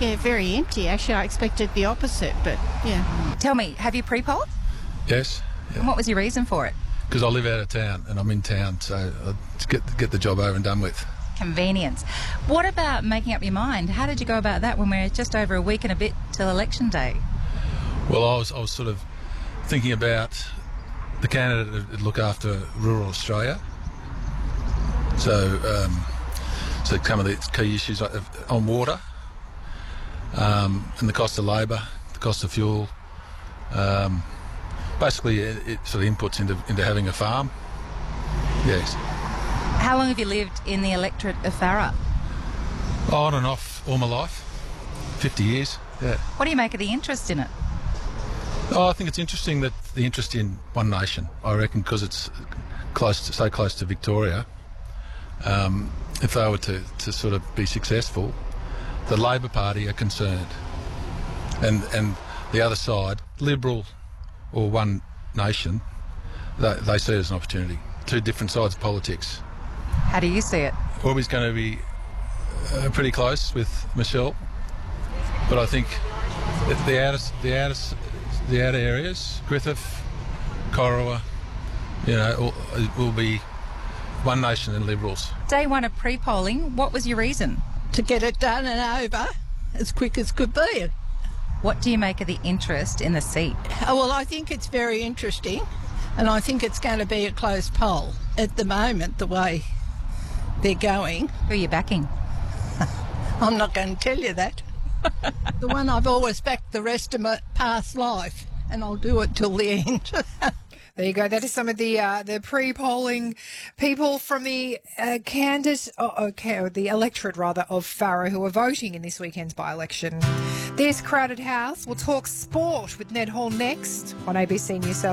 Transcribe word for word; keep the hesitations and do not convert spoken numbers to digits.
Yeah, very empty. Actually, I expected the opposite, but yeah. Tell me, have you pre-polled? Yes. Yeah. And what was your reason for it? Because I live out of town and I'm in town, so I just get get the job over and done with. Convenience. What about making up your mind? How did you go about that when we're just over a week and a bit till election day? Well, I was I was sort of thinking about the candidate that look after rural Australia. So, um, so some of the key issues like on water, um, and the cost of labour, the cost of fuel. Um, basically, it, it sort of inputs into into having a farm. Yes. How long have you lived in the electorate of Farrer? On and off all my life, fifty years. Yeah. What do you make of the interest in it? Oh, I think it's interesting that the interest in One Nation. I reckon because it's close, to, so close to Victoria. Um, if they were to, to sort of be successful, the Labor Party are concerned, and and the other side, Liberal or One Nation, they, they see it as an opportunity. Two different sides of politics. How do you see it? Orby's going to be uh, pretty close with Michelle, but I think that the outer, the outer, the outer areas, Griffith, Corowa, you know, will, will be One Nation and Liberals. Day one of pre-polling, what was your reason? To get it done and over as quick as could be. What do you make of the interest in the seat? Oh, well, I think it's very interesting, and I think it's going to be a close poll. At the moment, the way they're going... Who are you backing? I'm not going to tell you that. The one I've always backed the rest of my past life, and I'll do it till the end. There you go. That is some of the uh, the pre-polling people from the uh, candidate, oh, okay, the electorate rather of Farrer who are voting in this weekend's by-election. This Crowded House. We'll talk sport with Ned Hall next on A B C News South.